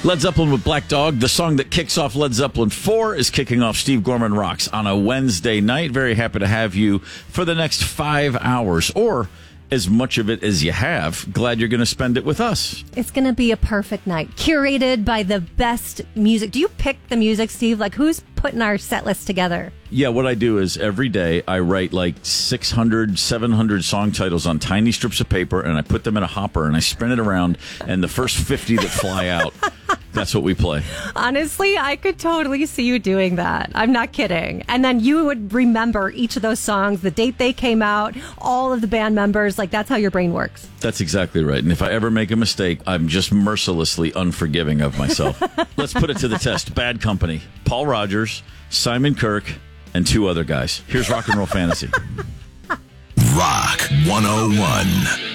Led Zeppelin with Black Dog. The song that kicks off Led Zeppelin 4 is kicking off Steve Gorman Rocks on a Wednesday night. Very happy to have you for the next 5 hours, or as much of it as you have. Glad you're going to spend it with us. It's going to be a perfect night, curated by the best music. Do you pick the music, Steve? Like, who's putting our set list together? Yeah, what I do is every day I write like 600, 700 song titles on tiny strips of paper, and I put them in a hopper, and I spin it around, and the first 50 that fly out, that's what we play. Honestly, I could totally see you doing that. I'm not kidding. And then you would remember each of those songs, the date they came out, all of the band members. Like, that's how your brain works. That's exactly right. And if I ever make a mistake, I'm just mercilessly unforgiving of myself. Let's put it to the test. Bad Company. Paul Rogers, Simon Kirke, and 2 other guys. Here's Rock and Roll Fantasy. Rock 101.